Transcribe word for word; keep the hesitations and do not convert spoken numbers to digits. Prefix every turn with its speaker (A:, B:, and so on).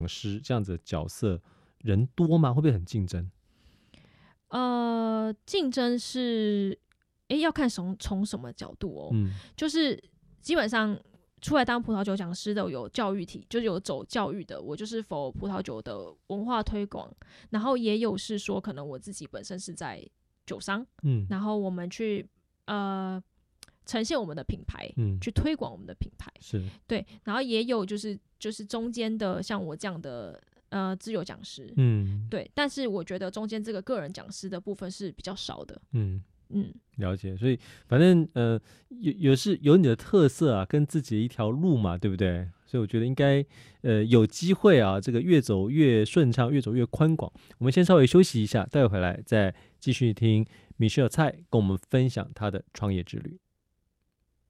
A: 师这样子的角色人多吗？会不会很竞争？
B: 呃，竞争是，诶，要看从从什么角度哦。
A: 嗯
B: 就是基本上出来当葡萄酒讲师的有教育体，就是有走教育的，我就是否葡萄酒的文化推广，然后也有是说可能我自己本身是在酒商，
A: 嗯
B: 然后我们去呃呈现我们的品牌，
A: 嗯，
B: 去推广我们的品牌，
A: 是
B: 对，然后也有就是就是中间的像我这样的呃自由讲师，
A: 嗯
B: 对，但是我觉得中间这个个人讲师的部分是比较少的，
A: 嗯。
B: 嗯，
A: 了解，所以反正呃有有是有你的特色啊，跟自己的一条路嘛，对不对？所以我觉得应该呃有机会啊，这个越走越顺畅，越走越宽广。我们先稍微休息一下，待会回来再继续听 Michelle 蔡跟我们分享他的创业之旅。